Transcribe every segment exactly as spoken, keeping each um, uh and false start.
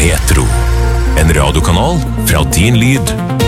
Petro, en radiokanal fra din lyd.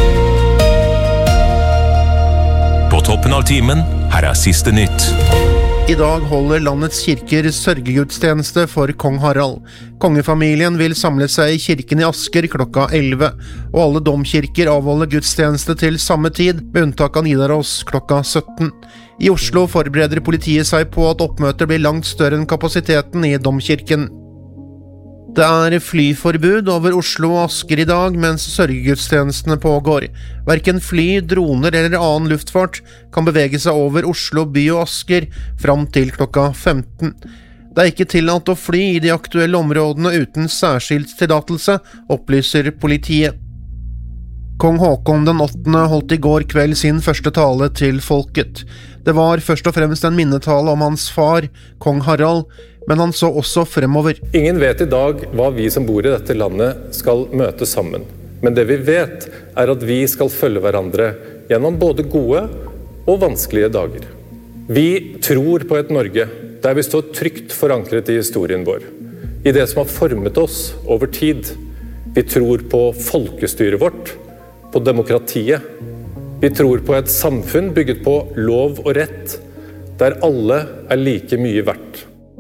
På toppen av timen, her er siste nytt. I dag holder landets kirker sørgegudstjeneste for kong Harald. Kongefamilien vil samle seg i kirken i Asker klokka elleve, og alle domkirker avholder gudstjeneste til samme tid, med unntak av Nidaros klokka sytten. I Oslo forbereder politiet seg på at oppmøtet blir langt større enn kapasiteten i domkirken. Det er flyforbud over Oslo og Asker i dag mens sørgegudstjenestene pågår. Hverken fly, droner eller annen luftfart kan bevege seg over Oslo by og Asker fram til klokka femten. Det er ikke tillatt å fly i de aktuelle områdene uten særskilt tillatelse, opplyser politiet. Kong Håkon den åttende holdt i går kveld sin første tale til folket. Det var først og fremst en minnetale om hans far, kong Harald, men han så også fremover. Ingen vet i dag hva vi som bor i dette landet skal møte sammen. Men det vi vet er at vi skal følge hverandre gjennom både gode og vanskelige dager. Vi tror på et Norge der vi står trygt forankret i historien vår, i det som har formet oss over tid. Vi tror på folkestyret vårt, på demokratiet. Vi tror på et samfunn bygget på lov og rett, der alle er like mye verdt.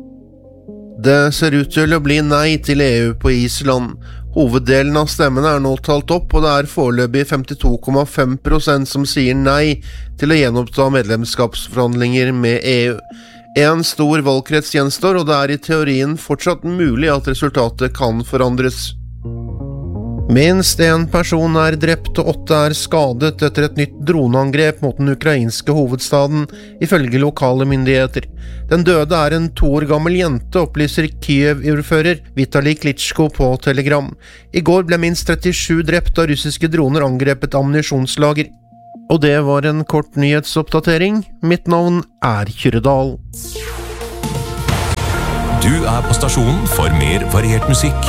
Det ser ut til å bli nei til E U på Island. Hoveddelen av stemmene er nå talt opp, og det er foreløpig femtito komma fem prosent som sier nei til å gjenoppta medlemskapsforhandlinger med E U. En stor valgkrets gjenstår, og det er i teorien fortsatt mulig at resultatet kan forandres. Minst en person er drept og åtte er skadet etter et nytt droneangrep mot den ukrainske hovedstaden, ifølge lokale myndigheter. Den døde er en to år gammel jente, opplyser Kyiv-ordfører Vitali Klitschko på Telegram. I går ble minst trettisju drept av russiske droner angrepet ammunisjonslager. Og det var en kort nyhetsoppdatering. Mitt navn er Kyrredal. Du er på stasjonen for mer variert musikk.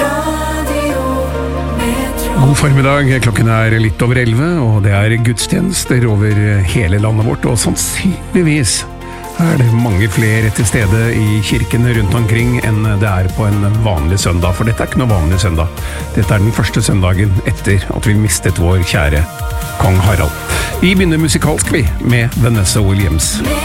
God formiddag, klokken er litt over elleve, og det er gudstjenester over hele landet vårt, og sannsynligvis er det mange flere til stede i kirkene rundt omkring enn det er på en vanlig søndag, for dette er ikke noe vanlig søndag. Dette er den første søndagen etter at vi mistet vår kjære kong Harald. Vi begynner musikalsk vi med Vanessa Williams.